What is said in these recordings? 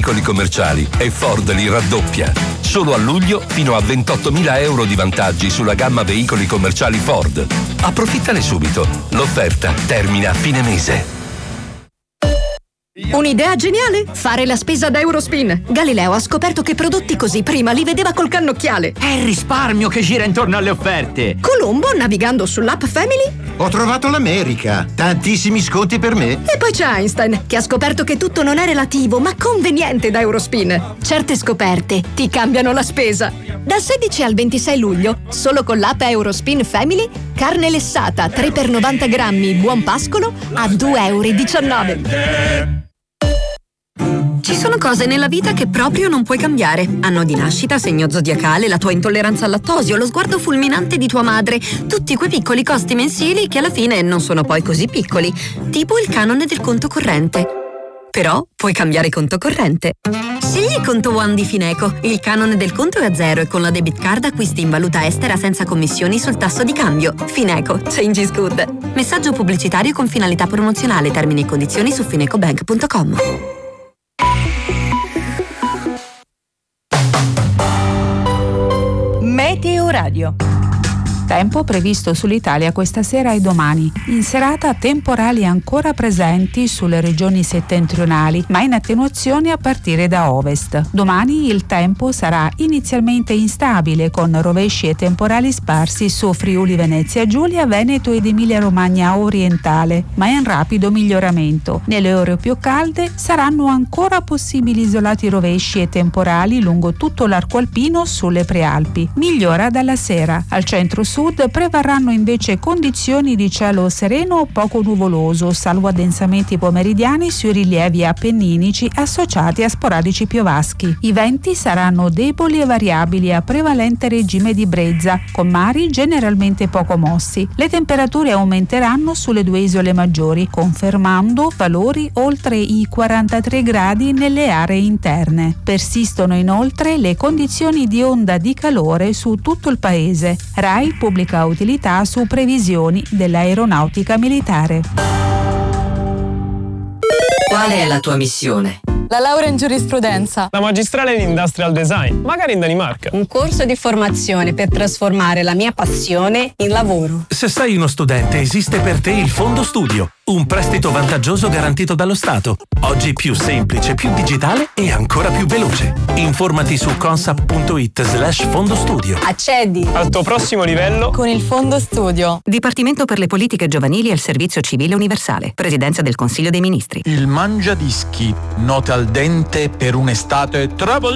veicoli commerciali e Ford li raddoppia. Solo a luglio fino a 28.000 euro di vantaggi sulla gamma veicoli commerciali Ford. Approfittane subito. L'offerta termina a fine mese. Un'idea geniale? Fare la spesa da Eurospin. Galileo ha scoperto che prodotti così prima li vedeva col cannocchiale. È il risparmio che gira intorno alle offerte. Colombo, navigando sull'app Family, ho trovato l'America. Tantissimi sconti per me. E poi c'è Einstein, che ha scoperto che tutto non è relativo, ma conveniente da Eurospin. Certe scoperte ti cambiano la spesa. Dal 16 al 26 luglio, solo con l'app Eurospin Family, carne lessata 3 per 90 grammi buon pascolo a 2,19 €. Ci sono cose nella vita che proprio non puoi cambiare. Anno di nascita, segno zodiacale, la tua intolleranza al lattosio, lo sguardo fulminante di tua madre. Tutti quei piccoli costi mensili che alla fine non sono poi così piccoli. Tipo il canone del conto corrente. Però puoi cambiare conto corrente. Scegli Conto One di Fineco. Il canone del conto è a zero e con la debit card acquisti in valuta estera senza commissioni sul tasso di cambio. Fineco. Change is good. Messaggio pubblicitario con finalità promozionale. Termini e condizioni su finecobank.com. Meteo Radio. Tempo previsto sull'Italia questa sera e domani. In serata temporali ancora presenti sulle regioni settentrionali, ma in attenuazione a partire da ovest. Domani il tempo sarà inizialmente instabile con rovesci e temporali sparsi su Friuli Venezia Giulia, Veneto ed Emilia Romagna orientale, ma in rapido miglioramento. Nelle ore più calde saranno ancora possibili isolati rovesci e temporali lungo tutto l'arco alpino sulle prealpi. Migliora dalla sera. Al centro-sud prevarranno invece condizioni di cielo sereno o poco nuvoloso, salvo addensamenti pomeridiani sui rilievi appenninici associati a sporadici piovaschi. I venti saranno deboli e variabili a prevalente regime di brezza, con mari generalmente poco mossi. Le temperature aumenteranno sulle due isole maggiori, confermando valori oltre i 43 gradi nelle aree interne. Persistono inoltre le condizioni di onda di calore su tutto il paese. RAI pubblica utilità su previsioni dell'aeronautica militare. Qual è la tua missione? La laurea in giurisprudenza. La magistrale in industrial design, magari in Danimarca. Un corso di formazione per trasformare la mia passione in lavoro. Se sei uno studente, esiste per te il Fondo Studio, un prestito vantaggioso garantito dallo Stato. Oggi più semplice, più digitale e ancora più veloce. Informati su consap.it/fondostudio. Accedi al tuo prossimo livello con il Fondo Studio. Dipartimento per le politiche giovanili e il servizio civile universale. Presidenza del Consiglio dei Ministri. Il Mangiadischi, note al dente per un'estate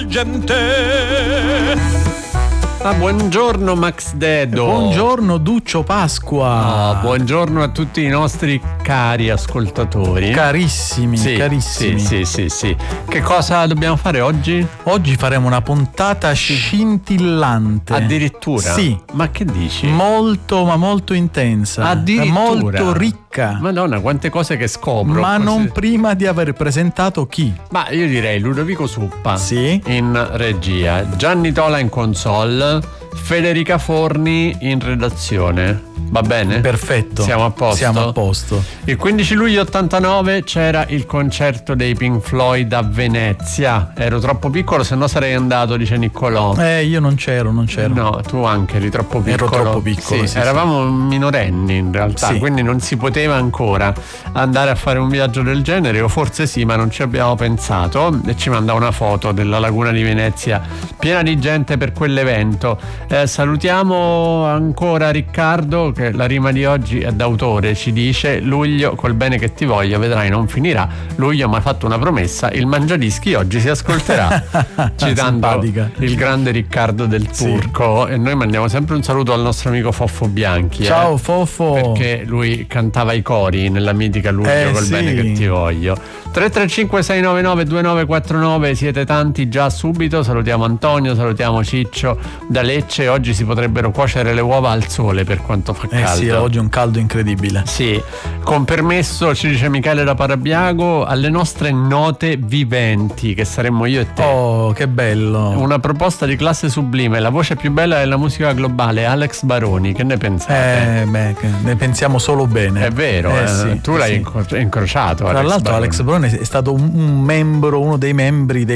travolgente. Buongiorno Max Dedo. Buongiorno Duccio Pasqua. Buongiorno a tutti i nostri cari ascoltatori. Carissimi, carissimi. Sì. Che cosa dobbiamo fare oggi? Oggi faremo una puntata scintillante. Addirittura? Sì. Ma che dici? Molto, ma molto intensa. Addirittura? Molto ricca. Madonna, quante cose che scopro. Ma non prima di aver presentato chi? Ma io direi Ludovico Suppa. Sì. In regia. Gianni Tola in console. Federica Forni in redazione. Va bene? Perfetto. Siamo a posto. Il 15 luglio 89 c'era il concerto dei Pink Floyd a Venezia. Ero troppo piccolo, se no sarei andato, dice Niccolò. Io non c'ero. No, tu anche eri troppo piccolo. Ero troppo piccolo. Sì. Eravamo minorenni in realtà, quindi non si poteva ancora andare a fare un viaggio del genere, o forse sì, ma non ci abbiamo pensato. E ci manda una foto della laguna di Venezia piena di gente per quell'evento. Salutiamo ancora Riccardo, che la rima di oggi è d'autore, ci dice: luglio col bene che ti voglio, vedrai non finirà. Luglio mi ha fatto una promessa, il Mangiadischi oggi si ascolterà. Citando il grande Riccardo del Turco. E noi mandiamo sempre un saluto al nostro amico Foffo Bianchi. Ciao Foffo. Perché lui cantava i cori nella mitica Luglio col bene che ti voglio. 335 699 2949, siete tanti già subito. Salutiamo Antonio, salutiamo Ciccio da Lecce. Oggi si potrebbero cuocere le uova al sole per quanto fa caldo. Sì, oggi è un caldo incredibile. Sì, con permesso, ci dice Michele da Parabiago, alle nostre note viventi, che saremmo io e te. Oh, che bello. Una proposta di classe sublime, la voce più bella della musica globale, Alex Baroni. Che ne pensate? Ne pensiamo solo bene. È vero, sì, tu l'hai incrociato. Tra l'altro Alex Baroni è stato un membro, uno dei membri